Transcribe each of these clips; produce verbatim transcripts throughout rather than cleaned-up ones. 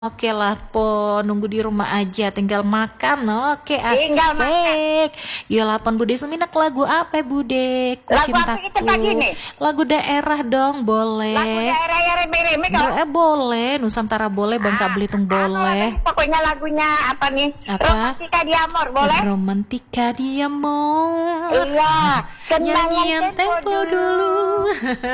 Oke lah po, nunggu di rumah aja, tinggal makan. Oke, Tinggal makan. asik. Ya lapon Bude Suminak, lagu apa Bude? Ku Lagu apa kita pagi cintaku. nih? Lagu daerah dong, boleh. Lagu daerah ya reme-reme kok. Eh, boleh, Nusantara boleh, Bangka Ah, Belitung apa boleh. lagi? Pokoknya lagunya apa nih? Apa? Romantika di Amor, boleh? Romantika di Amor. Iya. Nyanyian tempo dulu.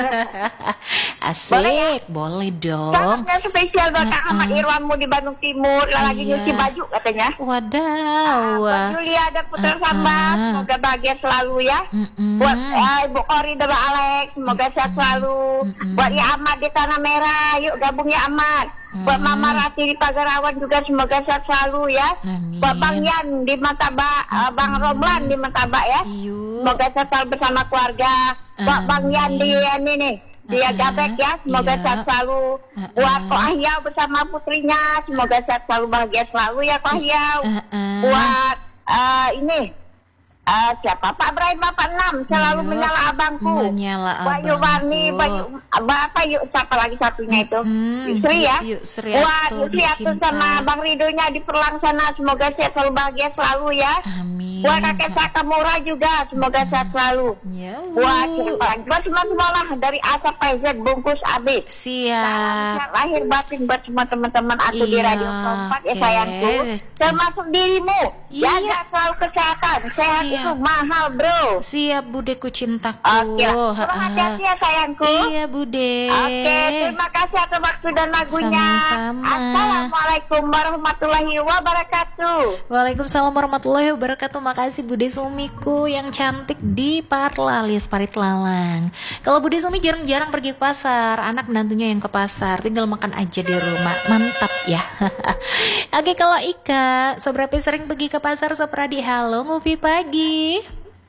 Asik, boleh dong. Sangatnya spesial buat Kak Ahmad Uh-uh. Irwanmu di Bandung Timur. Lagi Iya. nyuci baju katanya. Wadaw. Buat Julia dan Putra Uh-uh. Sambas, semoga bahagia selalu ya. Mm-mm. Buat eh, Ibu Kori dan Mbak Alex, semoga sehat selalu. Mm-mm. Buat Ya Ahmad di Tanah Merah, yuk gabung Ya Ahmad. Buat Mama Rati di Pagarawan juga semoga sehat selalu ya. Amin. Buat Bang Yan di Martabak, eh, Bang Romlan di Martabak ya. Yuk. Semoga sehat selalu bersama keluarga. Buat Bang Yan di ini nih, di Uh-uh. Agabek ya, semoga Iya. sehat selalu. Uh-uh. Buat Ko Ahyau bersama putrinya, semoga sehat selalu, bahagia selalu ya Ko Ahyau. Uh-uh. Buat eh, ini eh, siapa Pak Ibrahim Bapak Enam selalu Yuk. menyala abangku. Menyala Bayu Warni, abangku. Bayu apa yuk siapa lagi satunya itu? Hmm, Yusri ya. Yuk Sri Buat Ato Yusri Ato disimpan. sama Bang Ridonya di Perlang sana, semoga sehat selalu, bahagia selalu ya. Amin. Buat kakek Sakamura juga, semoga sehat selalu. Ya. Buat siapa lagi? Buat semua semua lah dari A sampai Z bungkus abis. Siap. Salam lahir batin buat semua teman-teman aku di Iya, Radio Kompas ya oke. sayangku. Termasuk dirimu. Iya. Jaga selalu kesehatan. Sehat Siap. itu mahal bro. Siap Budeku cintaku. Oke lah. Ha-ha. Terima hati-hati ya sayangku. Iya Bude. Oke, terima kasih atas waktu dan lagunya. Sama-sama. Assalamualaikum warahmatullahi wabarakatuh. Waalaikumsalam warahmatullahi wabarakatuh. Makasih Bude Sumiku yang cantik di Parla alias Parit Lalang. Kalau Bude Sumi jarang-jarang pergi ke pasar, anak menantunya yang ke pasar, tinggal makan aja di rumah. Mantap ya. Oke, kalau Ika, seberapa sering pergi ke pasar Sopradi? Halo Ngupi pagi.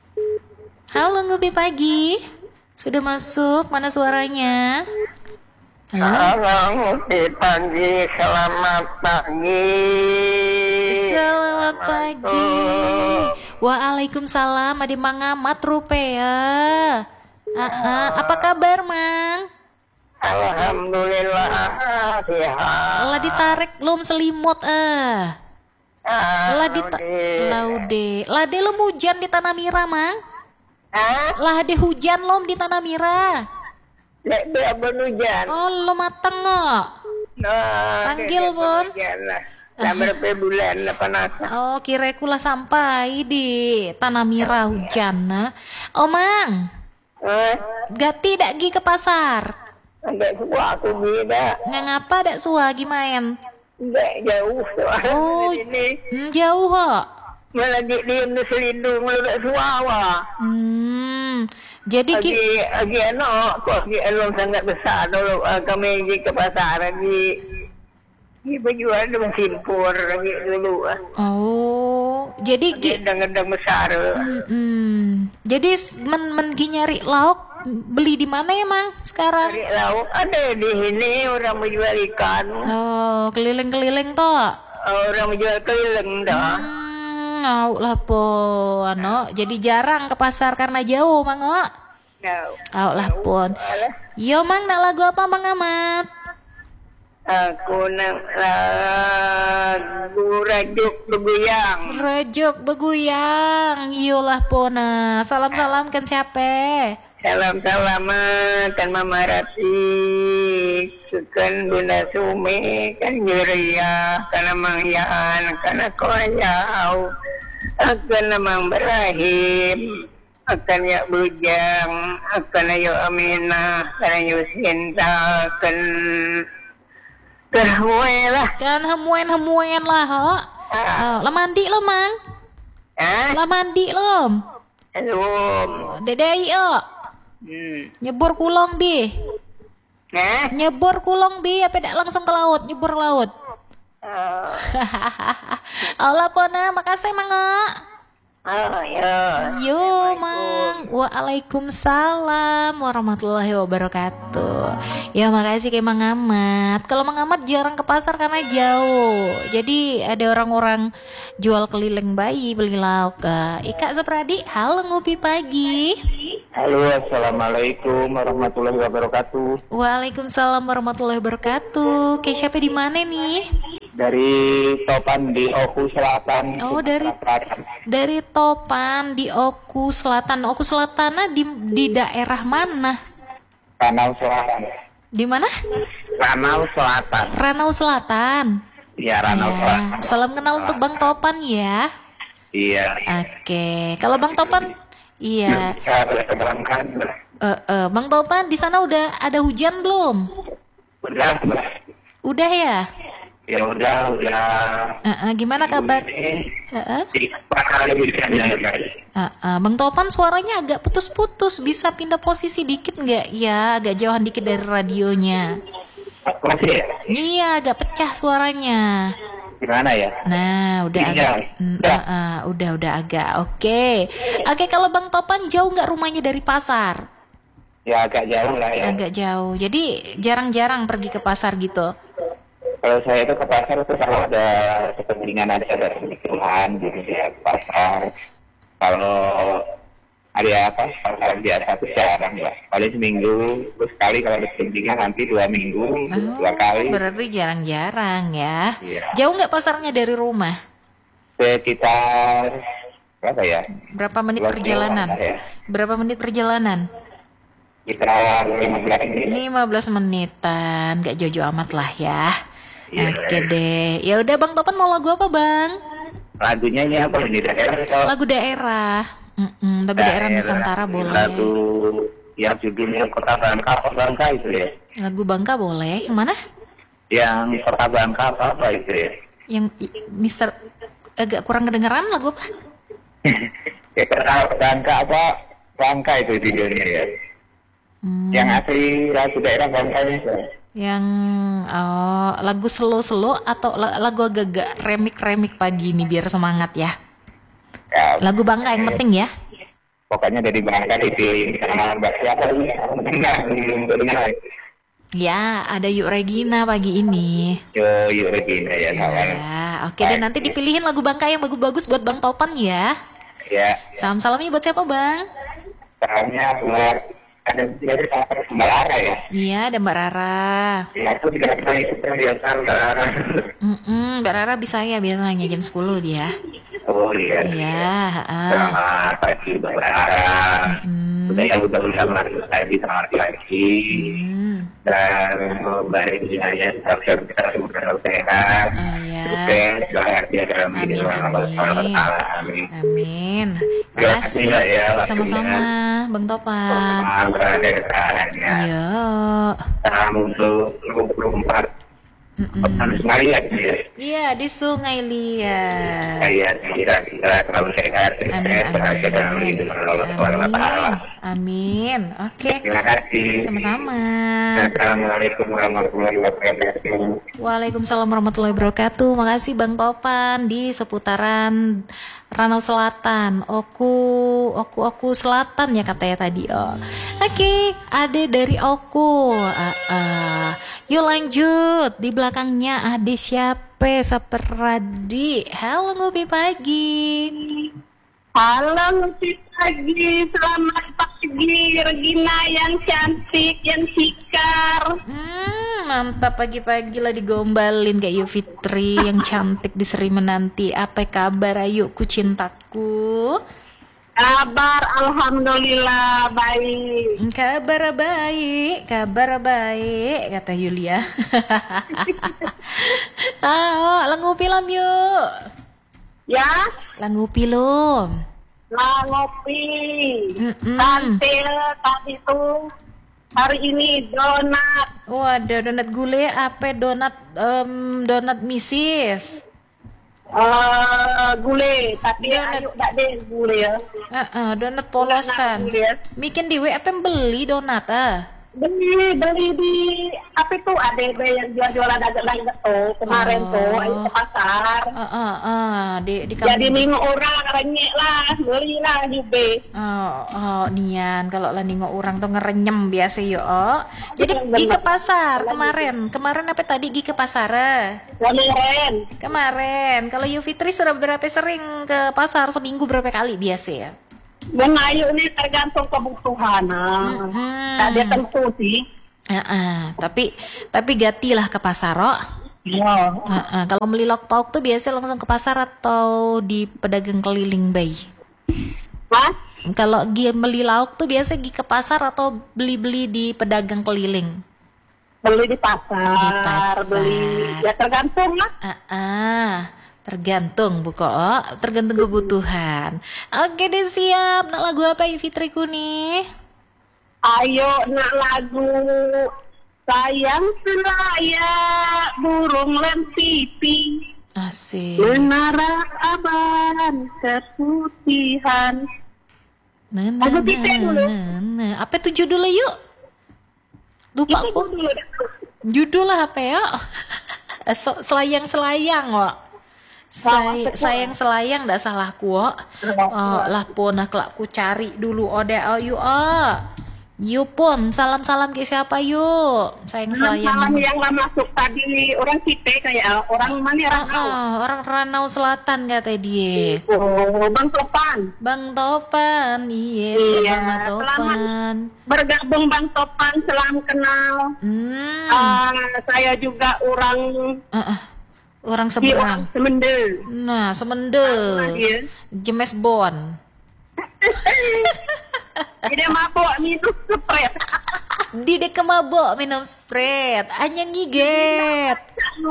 Halo Ngupi pagi. Sudah masuk? Mana suaranya? Halo. Halo, pagi, selamat pagi. Selamat pagi. Waalaikumsalam. Adi Mangamat Rupea. Ah, ah, apa kabar Mang? Alhamdulillah sehat. Lah ditarik lum selimut eh. Lah di laude. Lah de lum hujan di Tanah Mira Mang. Hah? Lah de hujan lum di Tanah Mira. Dek dia berhujan. Oh lo mateng nggak? Nah, Panggil, dek dia Bun. berhujan lah. Dah berapa bulan lah panas. Oh kireku lah sampai di Tanah Mira hujan nah. Oh Mang, Eh, gak tidak gi ke pasar. ada suah aku beda. Nggak ngapa dak sua gimain? Dek jauh soalnya Oh, ini. hmm, jauh kok. Malah di diem di selindung lu dak suah wah. Hmm, jadi Lagi ki lagi ano, kok lagi elong sangat besar dulu uh, kami pergi ke pasar lagi. Di berjual dengan simpur lagi dulu ah. oh, jadi Lagi ki gedang-gedang besar. hmm, jadi s- men men gi nyari lauk beli di mana emang sekarang? Cari lauk ada di sini orang menjual ikan, Oh, keliling-keliling toh. orang menjual keliling dah. Hmm, ngau lah po, ano, jadi jarang ke pasar karena jauh, Mango. Nah, Ngau lah pun. alah, Yo, Mang, nak lagu apa, Mang Amat? aku nak lagu rajuk bergoyang. Rejuk beguyang, yo lah pona. Salam-salam kan siapa? Salam salaman kan Mama Rati, kan Bunda Sumi, kan Yuria, kan Mang Yan, kan aku Ayau, akan Mang Ibrahim, akan Ya Bujang, akan Ayu Aminah, akan Ayu Sinta, akan Terhue lah. Kan hemuen-hemuen lah, ho. Oh, lah mandi lo, Mang. Hah? Lah mandi lo. Belum. Dedei, oh. Hmm. Nyebur kulong bi. Hah? Nyebur kulong bi, apa dak langsung ke laut, nyebur laut. Oh, Allah pona, makasih Mango. oh ya. Yo Mang, waalaikumsalam warahmatullahi wabarakatuh. Ya makasih kayak Mang Amat. Kalau Mang Amat jarang ke pasar karena jauh. Jadi ada orang-orang jual keliling bayi beli lauk. Ika Sepradi, halo Ngupi pagi. Halo, assalamualaikum warahmatullahi wabarakatuh. Waalaikumsalam warahmatullahi wabarakatuh. Kayak siapa di mana nih? Dari Topan di Oku Selatan. Oh, dari dari Topan di Oku Selatan. Oku Selatan di di daerah mana? Ranau Selatan. Di mana? Ranau Selatan. Ranau Selatan. Iya, Ranau Ya, Selatan. salam kenal untuk Bang Topan ya. Iya. Oke, kalau Bang Topan, iya. Ya, boleh keberangkat. Eh, eh, Bang Topan di sana udah ada hujan belum? Udah, udah. Udah ya? Ya udah, udah. Eh, eh, gimana kabar? Ini Eh, eh. di kali hujannya, guys. Eh, eh, Bang Topan suaranya agak putus-putus, bisa pindah posisi dikit nggak? Ya, agak jauhan dikit dari radionya. Masih ya? Iya, agak pecah suaranya. Gimana ya? Nah, udah Iya. agak, mm, Udah. uh, uh, udah udah agak. Oke, oke. Kalau Bang Topan jauh nggak rumahnya dari pasar? Ya agak jauh lah ya. Agak jauh. Jadi jarang-jarang pergi ke pasar gitu. Kalau saya itu ke pasar itu kalau ada kepentingan, ada ada kebutuhan gitu ya ke pasar. Kalau ada apa pasar biasa itu jarang ya. Paling seminggu terus sekali, kalau ada kepentingan nanti dua minggu dua kali. Berarti jarang-jarang ya. Iya. Jauh nggak pasarnya dari rumah? Sekitar berapa ya? Berapa menit Dua perjalanan? kilometer ya. Berapa menit perjalanan? Sekitar lima belas menit. lima belas menitan, nggak jauh-jauh amat lah ya. Iya. Oke deh. Ya udah Bang Topan mau lagu apa Bang? Lagunya ini apa ini daerah? atau- Lagu daerah. Mm-mm, lagu daerah Nusantara boleh. Lagu yang judulnya Kota Bangka, Kota Bangka itu ya. Lagu Bangka boleh. Yang mana? Yang Kota Bangka apa, apa itu ya. Yang i- Mister agak kurang kedengeran lagu apa? Ya Kota Bangka apa? Bangka itu judulnya ya. Hmm, Yang asli lagu daerah Bangka itu. yang oh, lagu slow-slow atau la- lagu agak-agak remik-remik pagi ini biar semangat ya. Ya, Lagu Bangka yang penting ya. pokoknya dari Bangka dipilih sama Mbak siapa ini? Enggak, belum dengar. Ya, ada Yuk Regina pagi ini. Yo, yuk Regina ya kawan. Ya, oke deh nanti dipilihin lagu Bangka yang bagus-bagus buat Bang Topan ya. Ya, Salam-salamnya buat siapa Bang? salamnya buat ada jadi apa Mbak Ara ya. Iya, ada Mbak Rara. Ya, aku tidak pernah ikut biasa Mbak Ara. Mm-mm, Mbak Rara bisa ya biasanya jam sepuluh dia. Oh iya. Iya, ah. Selamat pagi Mbak Ara. Mm. Udah yang udah-udah masuk saya di selamat lagi. Hmm. Dan Mbak Regina ya, kita kita semoga sehat. Oh ya. Sukses, bahagia dalam Amin, hidup Allah amin. Subhanahu wa Ta'ala. Amin. Amin. Terima Makasih. kasih, Mbak, ya, waktunya. Sama-sama, Bang Topan. Selamat berada di tangannya. Iya. Salam untuk dua puluh empat. Harus sekali ya, gitu ya. Iya, di Sungai Liat. Saya kira kita terlalu sehat. Amin, Bahagia dalam amin. hidup Allah Subhanahu wa Ta'ala. Amin. Amin. Oke. Terima kasih. Sama-sama. Assalamualaikum warahmatullahi wabarakatuh. Waalaikumsalam warahmatullahi wabarakatuh. Makasih Bang Topan di seputaran Ranau Selatan, Oku, Oku, Oku Selatan ya katanya tadi. Oh, oke, Ade dari Oku. Uh, uh. Yuk lanjut. Di belakangnya Ade siapa? Saperadi. Halo ngopi pagi. Halo, Ngupi pagi. Selamat pagi, Regina yang cantik, yang sikar. Hmm, mantap pagi-pagi lah digombalin kayak Yu Fitri yang cantik di Seri Menanti. Apa kabar ayu ku cintaku? Kabar Alhamdulillah baik. Kabar baik, kabar baik kata Yulia. Ah, langu film yuk. Ya, Langu film. lah ngopi. Mm-mm. Tampil tadi tuh hari ini donat. Waduh, donat gulai apa donat em, donat misis. eh gule, tapi Donat. ayo tak deh gule ya. Heeh, donat polosan. Donat gule. Bikin di W apa yang beli donat ah? Beli beli di apa itu A D B yang jual-jualan dagang-dagang tuh kemarin Oh. tuh ayo ke pasar. Heeh, heeh, di di Jadi kampung. minggu orang renyek lah, beli lah juga. Oh, oh, nian kalau lah ningo orang tuh ngerenyem biasa yo. Oh. Jadi Bener. gi ke pasar kemarin. Kemarin apa tadi gi ke pasar? eh? Kemarin Kemarin. Kalau Yu Fitri sudah berapa sering ke pasar seminggu berapa kali biasa ya? Mengayu ini tergantung kebutuhan. Nah, Hmm. tak dia tentu sih. Ah, ah. tapi tapi gatilah ke pasar, oh. Ya. Ah, ah. Kalau beli lauk pauk tuh biasa langsung ke pasar atau di pedagang keliling, Bay? Mas, Kalau gi beli lauk tuh biasa gi ke pasar atau beli-beli di pedagang keliling? beli di pasar, Di pasar. beli ya tergantung lah. Ah, ah. Tergantung Bu Ko, tergantung kebutuhan. Oke deh, siap. Nak lagu apa ya Fitriku nih? Ayo nak lagu sayang seraya burung lem pipi Asik. menara aban keputihan. Nah, nah, Lagu kita nah, dulu. nah, nah. Apa itu judulnya yuk? Lupa Itu aku. dulu. Judul apa ya? Se- selayang selayang kok. Say, sayang selayang ndak salahku kok. Oh, lah pun nak ku cari dulu ode oh yuk oh. Yuk pun salam salam ke siapa yuk? Sayang selayang. Malam yang lama masuk tadi orang kita kayak orang mana orang Ah, ah, orang Ranau Selatan kata dia. Oh, Bang Topan. Bang Topan, yes, Iya, Bang Topan. Bergabung Bang Topan, selam kenal. Hmm, Ah, saya juga orang ah, ah. Orang di orang seberang. Semende. Nah, semende. Dia. Jemes Bon. Dia mabok minum spray. Di dek kemabok minum Sprite. Hanya ngiget.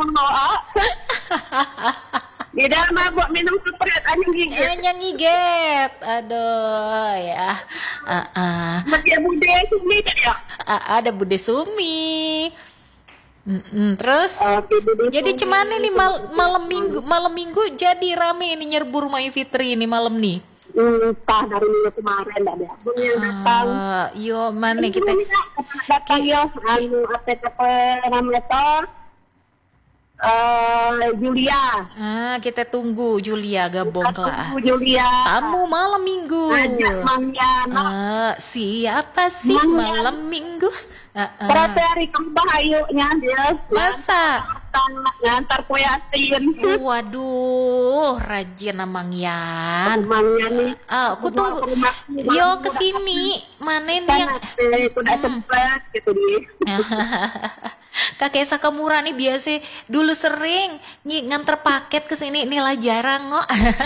Dia mabok minum spray anjing gigit. Hanya ngiget. Aduh, ya. Ah, ah. Dia bude sini kan ya. Ah, ada Bude Sumi. Mm-mm, terus Oke, Bude jadi Sumi. cuman nih mal- malam minggu malam minggu jadi rame ini nyerbu rumah Fitri ini malam nih. Entah dari minggu kemarin enggak ada. Bung yang datang. Ah, yo mana kita Datang ya, anu apa apa namanya toh? Eh, Julia. ah kita tunggu Julia gabung lah. Aku Julia. Tamu malam minggu. Ajak Mang Yana. Ah, siapa sih Mang malam minggu? Ah, ah. Berarti hari kembahayunya dia. Masa? Ngantar kue asin. Waduh, rajin Amang Yan. Mangnya nih. Ah, aku tunggu. Rumah- rumah- Yo kesini. Mana nih yang Eh, itu udah sempet gitu dia. Kakek Sakamura nih biasa dulu sering ng- nganter paket ke sini inilah jarang kok.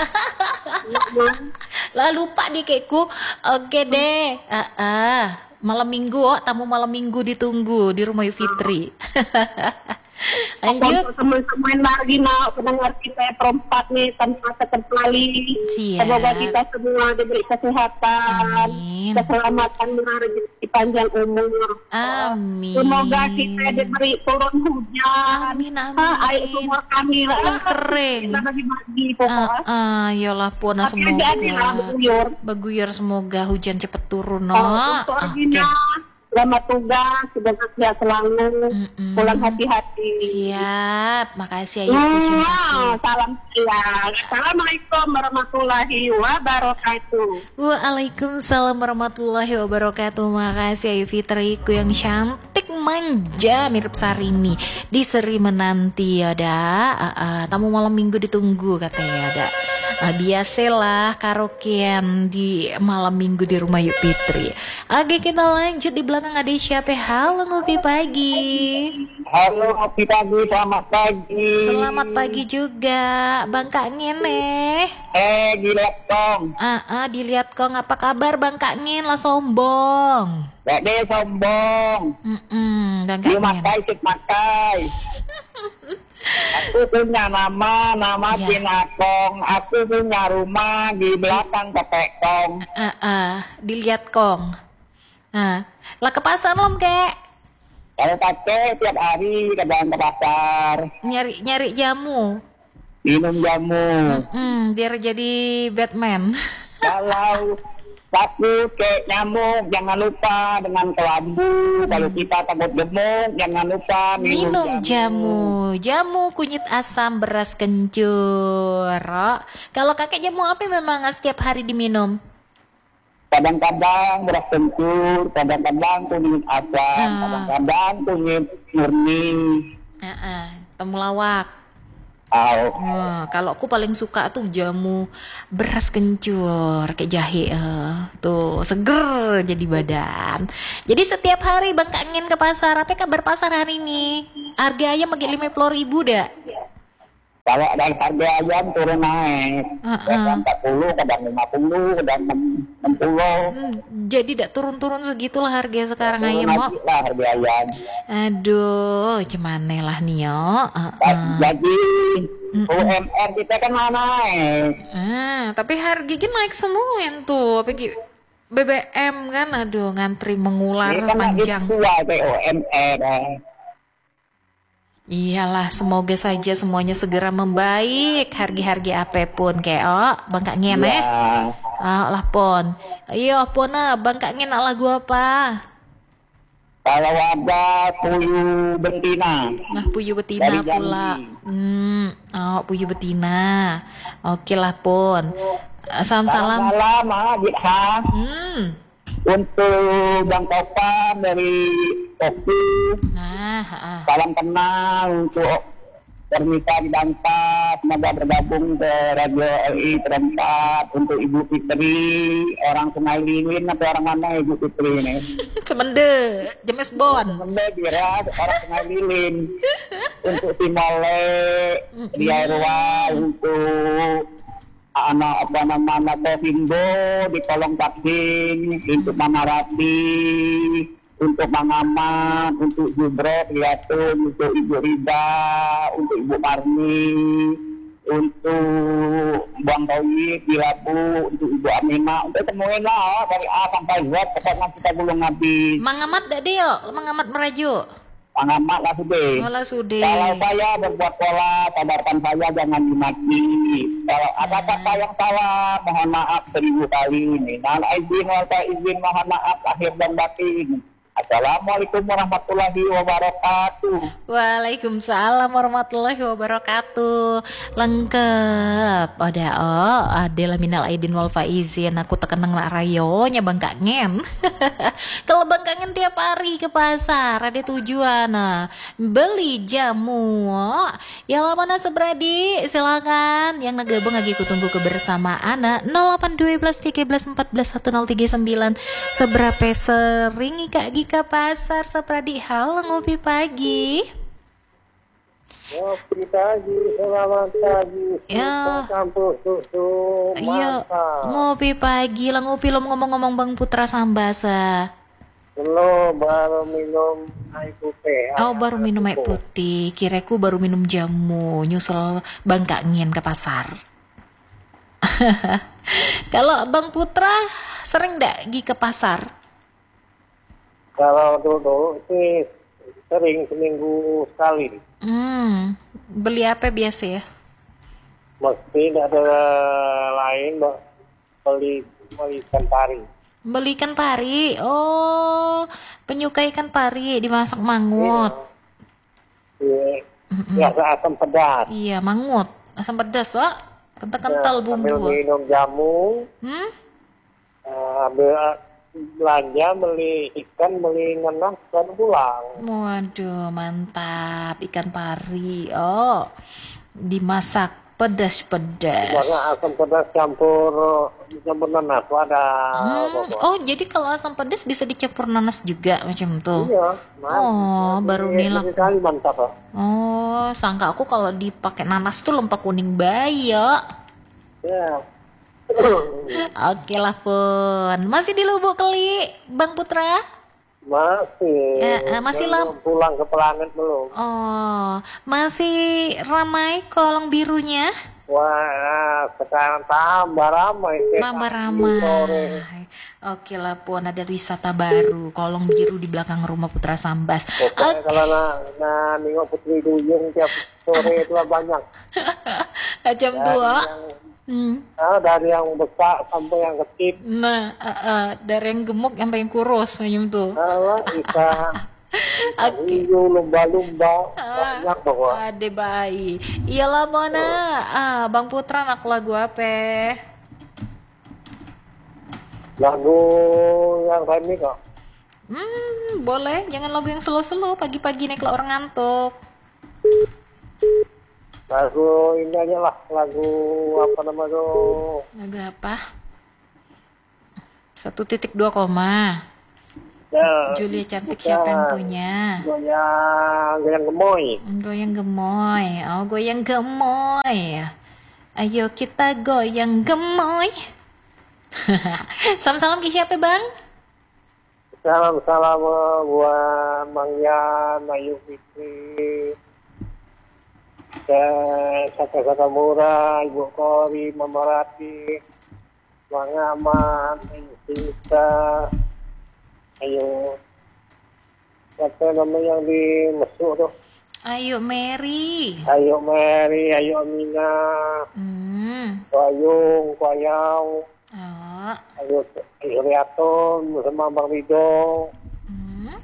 Lah lupa di kekku. Oke deh. Ah, ah. Malam minggu oh, tamu malam minggu ditunggu di rumah Fitri. Lanjut. Untuk teman-teman marginal pendengar kita perempat nih tanpa terkecuali. Siap. Semoga kita semua diberi kesehatan, Amin. keselamatan, rezeki panjang umur. Amin. Semoga kita diberi turun hujan. Amin, amin. Ah, air sumur kami lah. Ah, keren. Kita bagi-bagi Ah, pokoknya. ah, yolah puna Tapi jadi lah semoga. buyur. Baguyur semoga hujan cepet turun no. Oh, untuk Oke. Agina, selamat tugas, semoga sehat selalu, Mm-mm. pulang hati-hati. Siap, makasih Ayu Wow, kucing. salam siang. Assalamualaikum warahmatullahi wabarakatuh. Waalaikumsalam warahmatullahi wabarakatuh. Makasih Ayu Fitriku yang cantik manja mirip Sarini. Diseri menanti ada. Ah, ah, tamu malam minggu ditunggu katanya ada. Ah, biasalah karaokean di malam minggu di rumah Yuk Fitri. Oke kita lanjut di belakang ada siapa? Halo ngopi pagi. Halo, kopi pagi, selamat pagi. Selamat pagi juga Bang Kak Ngene. Eh, gila tong. Ah, ah, dilihat kong apa kabar Bang Kak Ngin lah sombong. Gak deh sombong. Mm-mm, Bang Dia Kak Ngin. makai, cek makai. Aku punya nama, nama Ya. Pinakong. Aku punya rumah di belakang Kepekong. Ah, ah, dilihat kong. Ah, lah ke pasar lom kek. Kalau pakai tiap hari kadang ke pasar, Nyari nyari jamu. minum jamu. Mm, biar jadi Batman. Kalau takut kayak nyamuk, jangan lupa dengan kelambu. Kalau kita takut gemuk, jangan lupa minum, Minum jamu. Jamu kunyit asam beras kencur. Oh, kalau kakek jamu apa memang setiap hari diminum? Kadang-kadang beras kencur, kadang-kadang kunyit asam, Ah. kadang-kadang kunyit murni. Ah, ah, temulawak. Au. Wah, kalau aku paling suka tuh jamu beras kencur kayak jahe, eh. Tuh seger jadi badan. Jadi setiap hari Bang Kangen ke pasar. Apa kabar pasar hari ini? Harga ayam lagi lima puluh ribu dah. Kalau ada harga ayam turun naik, Uh-uh. kadang empat puluh, kadang lima puluh, kadang enam puluh. Hmm, jadi tidak turun-turun segitulah harga sekarang Turun ayam, Mo. lagi lah harga ayam. Aduh, cemane lah Nio. Uh-uh. Jadi U M R kita kan mau naik. Ah, tapi harganya naik semua tuh. Apa gitu? B B M kan, aduh ngantri mengular Ini kan lagi panjang. tua kayak U M R. Iyalah, semoga saja semuanya segera membaik. Harga-harga apapun kayak oh, Bang Kak Ngen eh. Ya, Ah, lah pon. Iya, pon ah, Bang Kak Ngen nak lagu apa? kalau ada puyuh betina. Nah, Puyuh Betina Dari Jambi. pula. Hmm, oh, Puyuh Betina. Oke lah pon. Salam-salam. Salam, ah, Jika. Hmm. Untuk Bang Topan dari Oki. Nah, ah. Salam kenal untuk pernikahan Bangsa, semoga bergabung ke Radio L I terempat. Untuk Ibu Fitri, orang Sungai Lilin atau orang mana Ibu Fitri ini? Cemende, James Bond. Sebenarnya Bira, orang Sungai Lilin. Untuk Timole, Riairwa, untuk anak apa namanya Kofindo di kolong Taksin, untuk Mama Rati, untuk Mang Ahmad, untuk Jubret, Liatun, untuk Ibu Rida, untuk Ibu Marni, untuk Bang Toyib, Bilabu, untuk Ibu Aminah, untuk temuin lah dari A sampai Z, pokoknya kita belum habis. Mang Ahmad dak deo, Mang Ahmad merajuk. Mang Ahmad lah sudah. Olah sude. Kalau saya berbuat pola, sadarkan saya jangan dimaki. Kalau ada kata yang salah, mohon maaf seribu kali ini. Nah, izin wal izin mohon maaf lahir dan batin. Assalamualaikum warahmatullahi wabarakatuh. Waalaikumsalam warahmatullahi wabarakatuh. Lengkap. Ada oh, ada minal aidin wal faizin. Aku tekeneng nak rayonya Bang Kak Ngen. Kalau Bang Kak Ngen tiap hari ke pasar ada tujuan nah, beli jamu. Ya lah mana sebradi silakan yang nagabung lagi ku tunggu kebersamaan nol delapan dua belas tiga belas empat belas satu nol tiga sembilan. Seberapa sering Kak ke pasar sepradi hal ngopi pagi. Ngopi pagi, selamat pagi. Ya. Campur susu, Iya, mantap. ngopi pagi lah ngopi lo ngomong-ngomong Bang Putra Sambasa. Lo baru minum air putih. Oh baru minum air putih, kiraku baru minum jamu, nyusul Bang Kak Ngin ke pasar. Kalau Bang Putra sering ndak gi ke pasar? Kalau dulu sih sering seminggu sekali. Hmm, beli apa biasa ya? Mesti tidak ada lain, Mbak. Beli beli ikan pari. Beli ikan pari. Oh, penyuka ikan pari dimasak mangut. Iya. Biasa asam pedas. Iya, mangut. Asam pedas, Wak. Kental-kental Ya, bumbu. Ambil minum jamu, Hmm? eh, ambil eh, belanja, beli ikan, beli nanas, dan pulang. Waduh, mantap. Ikan pari. Oh, dimasak pedas-pedas. Warna asam pedas campur campur nanas, ada. Hmm, oh, jadi kalau asam pedas bisa dicampur nanas juga macam tuh. Iya, Oh, baru nih lah. Sekali mantap, Pak. Oh, sangka aku kalau dipakai nanas tuh lempak kuning bayi ya. Ya. Oke lah pun. Masih di Lubuk Keli, Bang Putra? Masih. Ya, eh, masih Belum lam- pulang ke planet belum. Oh, masih ramai kolong birunya? Wah, sekarang tambah ramai. Nambah Sore. ramai. Oke lah pun, ada wisata baru, kolong biru di belakang rumah Putra Sambas. Pokoknya kalau na, na nengok Putri Duyung tiap sore itu lah banyak. Jam dua. Yang, Hmm. ah, dari yang besar sampai yang kecil. Nah, uh, uh, dari yang gemuk sampai yang kurus macam tuh. Ah, bisa Oke. hiu, lumba-lumba, banyak pokoknya. Ade bayi. Iyalah mana? Ah, Bang Putra nak lagu apa? Lagu yang ini kok. Hmm, boleh. Jangan lagu yang slow-slow. Pagi-pagi nih kalau orang ngantuk. Lagu ini aja lah, lagu apa nama tuh? Lagu apa? Satu titik dua koma. Ya, Julia Cantik siapa yang punya? goyang, goyang gemoy. Goyang gemoy. Oh, goyang gemoy. Ayo kita goyang gemoy. Salam-salam ke siapa, Bang? Salam-salam buat Mang Yan, Ayu Fitri, dan Saka Sakamura, Ibu Kori, Mama Rati, Bang Aman, Ayu Sinta, Ayo, apa namanya yang di Mesuk tuh? Ayo Mary. Ayo Mary, Ayo Amina, Hmm. Kuayung, Kuayau, Oh. Ayo Ayo Riaton, sama Bang Rido, Hmm.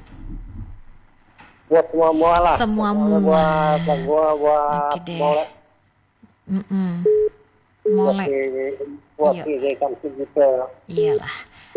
buat semua mua lah. Semua Buat mua. buat buat buat Oke deh. molek, Mm-mm. buat Molek. si buat Iya. si Jaikan kita. Iyalah.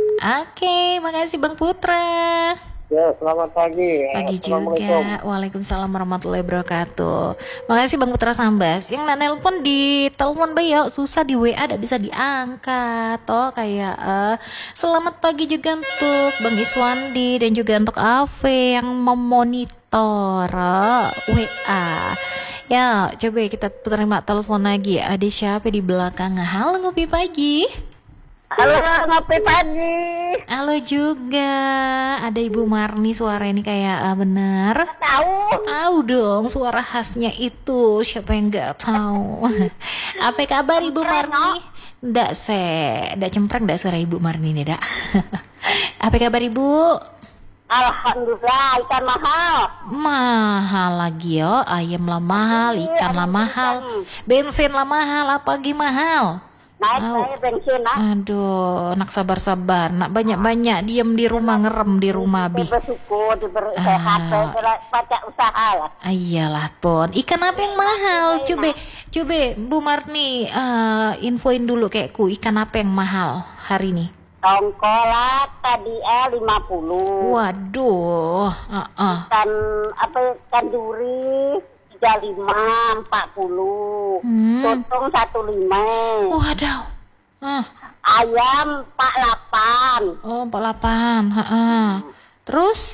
Oke, makasih Bang Putra. Ya, selamat pagi. Pagi Assalamualaikum. juga. Waalaikumsalam warahmatullahi wabarakatuh. Makasih Bang Putra Sambas. Yang nak nelpon di telepon bayo susah, di W A tidak bisa diangkat. Toh kayak eh, selamat pagi juga untuk Bang Iswandi dan juga untuk Ave yang memonitor eh, W A. Ya, coba kita terima telepon lagi. Ada siapa di belakang? Halo, ngopi pagi. Halo, ngopi pagi. Halo juga, ada Ibu Marni, suara ini kayak ah, bener. Tahu? Tahu dong suara khasnya itu, siapa yang nggak tahu? Apa kabar Ibu Marni? Ndak se, ndak cempreng ndak suara Ibu Marni nih dak. Apa kabar Ibu? Alhamdulillah, ikan mahal. Mahal lagi yo, ayam lah mahal, ikan lah mahal, bensin lah mahal, apa lagi mahal? Naik Au. saya bensin, nak. Aduh, nak sabar-sabar, nak banyak-banyak diem di rumah, ngerem di rumah bi. Bersyukur, diberi sehat, saya baca usaha lah. Ah, iyalah pon, ikan apa yang mahal? Coba, coba Bu Marni eh, infoin dulu kayakku, ikan apa yang mahal hari ini? Tongkolak tadi eh lima puluh. Waduh, ah, ah. Ikan apa ikan duri tiga puluh lima, empat puluh. Hmm. Sotong satu lima. Waduh, ah. Ayam empat delapan. Oh empat puluh delapan, ah, ah. Terus?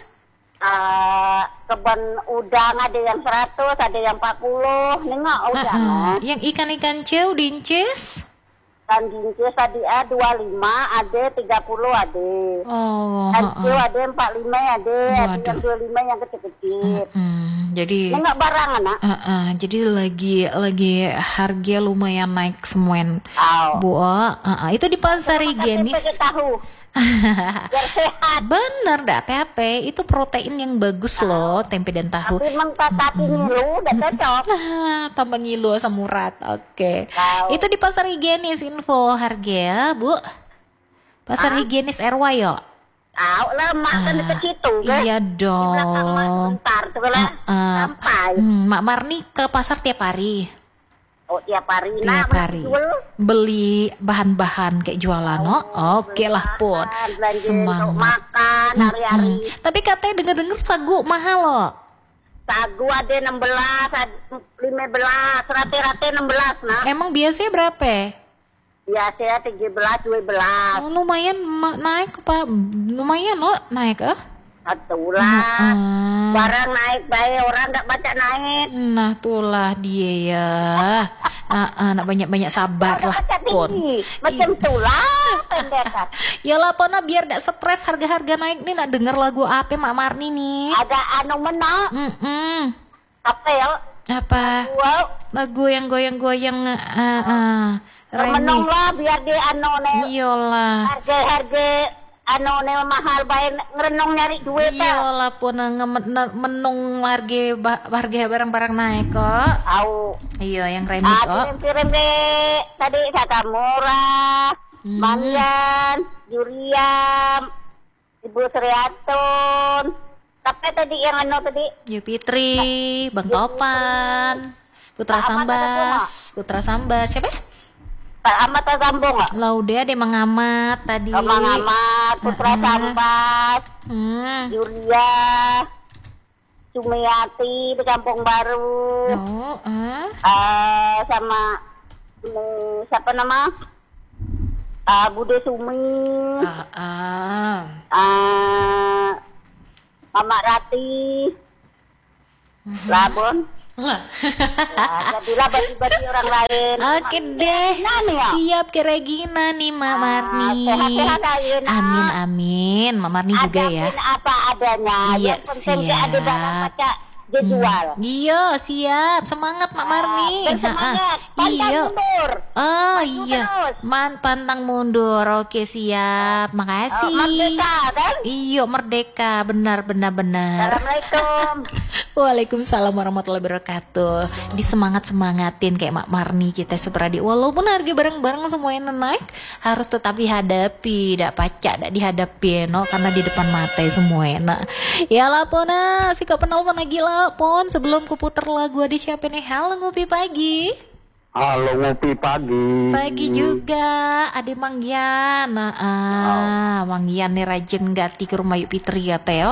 Eh, kebun udang ada yang seratus, ada yang empat puluh. Nengok Ah, udang. ah. eh. Yang ikan-ikan ceu dincis? Kan jincis tadi eh dua puluh lima, ada tiga puluh ada. Oh, Dan ah, kecil ah. ada empat puluh lima ada, ada Waduh. yang dua puluh lima yang kecil-kecil. Hmm, jadi Nengok barang anak. ah, ah. jadi lagi lagi harga lumayan naik semuen. Oh. Bu, ah, ah. Itu di pasar Makan higienis. tempe tahu. Biar sehat. Bener dah, P H P itu protein yang bagus loh, tempe dan tahu. Tapi mentah tapi ngilu udah cocok. Nah, tambah ngilu asam urat. Oke. Tahu. Itu di pasar higienis info harga ya, Bu. Pasar higienis R Y yo. Tahu lah mak kan dekat situ kan. Iya Di belakang mak dong. sebentar sebelah Ah, sampai. Hmm, Mak Marni ke pasar tiap hari. Oh tiap hari Tiap nak hari. jual. Beli bahan-bahan kayak jualan, no? Oke lah, Pun. Belanja untuk Semangat. makan hari-hari. Hmm. Tapi katanya denger-denger sagu mahal loh. Sagu ada enam belas, ada lima belas, rata-rata enam belas nak. Emang biasanya berapa? Biasanya tiga belas, dua belas. Oh, lumayan ma- naik Pak. Lumayan loh naik eh. Atulah. Ah. Barang naik baik, orang tak baca naik. Nah, tulah dia ya. Ah, ah, nak banyak-banyak sabar lah, Baca Pon. tinggi. Macam itulah pendekat. Ya lah, Pon, nah, biar gak stres harga-harga naik nih, nak denger lagu apa Mak Marni nih. Ada anu menak. Mm-mm. Apa ya? Apa? Wow. Lagu yang goyang-goyang ah, ah. Menong Remi. lah biar dia anu ne. Iyalah. Harga-harga anu ne mahal baik ngerenong nyari duit tak. Iyalah Pon, nge- ne- menung harga ba- harga barang-barang naik kok. Au. Iya, yang remi Ah, kok. kirim-kirim deh. Tadi Sakamura, Hmm. Mangyan, Juriam, Ibu Sriatun. Tapi tadi yang anu tadi Yu Fitri, Bang Topan, Putra Pak Ahmad ada Sambas, Putra Sambas, siapa? ya? Pak Ahmad sambung nggak? Laude ada yang mengamat tadi. Kemang amat, Putra Ah. Sambas, Hmm. Julia, Sumiati di Kampung Baru. Oh, ah. Eh, sama hmm, siapa nama? Uh, Bude Sumi. Ah, ah. Uh, Mama Rati. Labon. Lah. Ya, jadilah bagi-bagi orang lain. Oke deh, ya? siap ke Regina nih Mak Marni. Sehat-sehat aja, Nak. Amin amin, Mak Marni juga ya. Adapin apa adanya. Iya, Yang penting siap. ada dalam baca dijual. Iya siap, semangat Mak Marni. Dan semangat, pantang Iya. mundur. Oh Maju iya, terus. man pantang mundur. Oke siap, makasih. Oh, merdeka kan? Iya merdeka, benar benar benar. Assalamualaikum. Waalaikumsalam warahmatullahi wabarakatuh. Disemangat semangatin kayak Mak Marni kita seperadi. Walaupun harga barang-barang semuanya naik, harus tetap dihadapi, dak pacak, dak dihadapi, no karena di depan mata semuanya. Ya lah pona, si kau penelpon lagi lah pon. Sebelum ku puter lagu ada siapa nih? Halo ngopi pagi. Halo ngopi pagi. Pagi juga, ada Mangyan. Nah, ah, Mangyan nih rajin gati ke rumah Yuk Fitri ya Teo.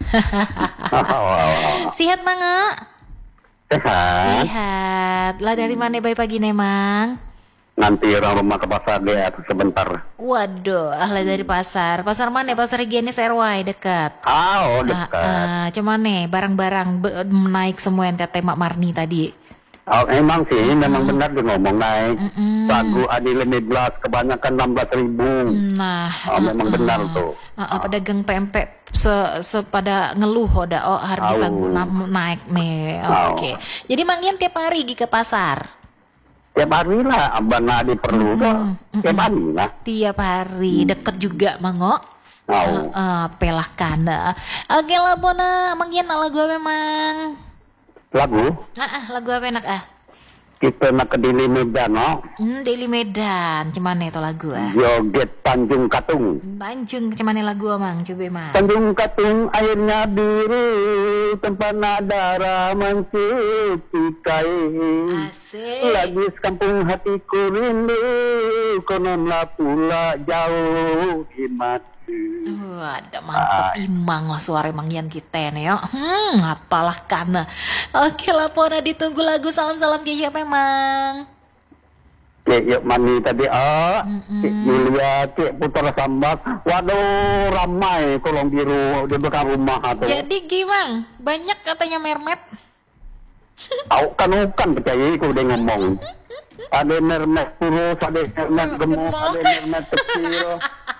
Sihat Manga? Sehat. Sihat. Lah dari mana bayi pagi nemang? Nanti orang rumah ke pasar dia sebentar. Waduh, ah lah dari pasar. Pasar mana? Pasar Higienis R Y dekat. Ah, oh Ah, dekat. ah, cuman nih barang-barang be- naik semua yang kata Mak Marni tadi. Oh, emang sih, memang benar dia ngomong naik. Mm-mm. Sagu adi lima belas, kebanyakan enam belas ribu. Nah, Oh, memang ah, benar ah. tuh. Ah, ah, pedagang P M P se, sepada ngeluh hoda oh harga Au. sagu na- naik nih. Au. Oke. Jadi Mangyan tiap hari pergi ke pasar. Tiap hari lah, abang adi perlu tuh. Tiap hari lah. Tiap hari deket juga Mango. Au. Uh, pelah kanda. Oke lah Bona, Mangyan lagu apa memang? Lagu, Ah, ah, lagu apa enak ah? kita nak ke Dili Medan, no? Hmm, Daily Medan, cuman itu lagu ah. Joget Tanjung Katung. Tanjung, cuman lagu amang, coba emang. Tanjung Katung airnya biru, tempat darah mencuci kain. Asik. Lagi sekampung hatiku rindu, kononlah pula jauh di mati. Uh, ada mantep imang lah suara Mangyan kita nih ya. Hmm, apalah karena. Oke lah Pona, ditunggu lagu salam-salam ke siapa emang? Cik Yuk Mani tadi, ah, Cik Julia, Cik Putra Sambak. Waduh, ramai kolong biru di belakang rumah tuh. Jadi gimana? Banyak katanya mermet. Tahu kan bukan percaya aku dia ngomong. Ada mermet kurus, ada mermet gemuk, ada mermet kecil.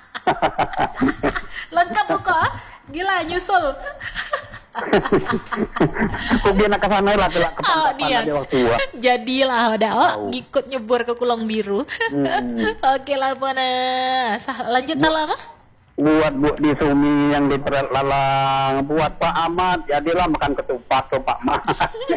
Lengkap buka, gila nyusul. Aku biar nak ke sana lah, ke ke Oh, pantai dia. dia waktu tua. Jadilah udah oh, ngikut nyebur ke Kulong Biru. Oke lah Pona. Sa- lanjut salam ah. Buat buat di Sumi yang di Perat Lalang, buat Pak Ahmad, jadilah makan ketupat tuh Pak Mat.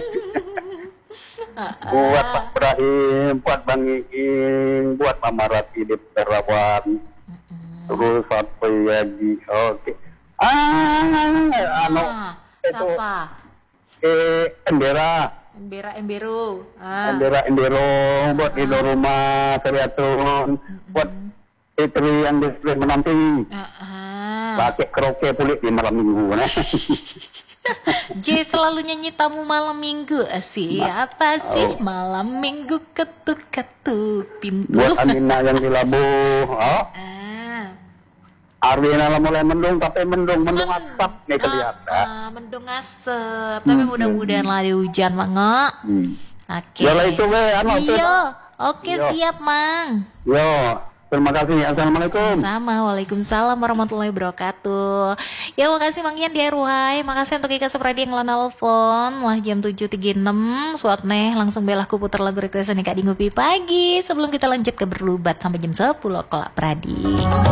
Buat Pak Ibrahim, buat Bang Iing, buat Mama Rati di Perawan. Terus apa lagi? Oke. Ah, anu Ah, itu apa? eh Endera, Embera Emberu. Ah. Endera Endero buat di rumah Seriatun, buat istri yang di menanti. Ah, ah. Pakai keroke pulik di malam minggu nah. J selalu nyanyi tamu malam minggu. Asih apa sih malam minggu ketuk-ketuk pintu. Buat Amina yang di Labu, oh, Ah. Arwina lah mulai mendung tapi mendung mendung asap nih kelihatan. Ah, mendung asap. Tapi mudah-mudahan lah di hujan Mangga. Hmm. Oke. Ya lah itu we, anu itu. Iya. Oke Iya. siap Mang. Yo, terima kasih. Assalamualaikum. Sama, waalaikumsalam warahmatullahi wabarakatuh. Ya makasih Mang Yan di R Y. Makasih untuk Ika Supradi yang nelfon lah jam tujuh tiga puluh enam. Suat neh langsung belah ku putar lagu requestan Kak di Ngopi Pagi. Sebelum kita lanjut ke berlubat sampai jam sepuluh kelak Pradi.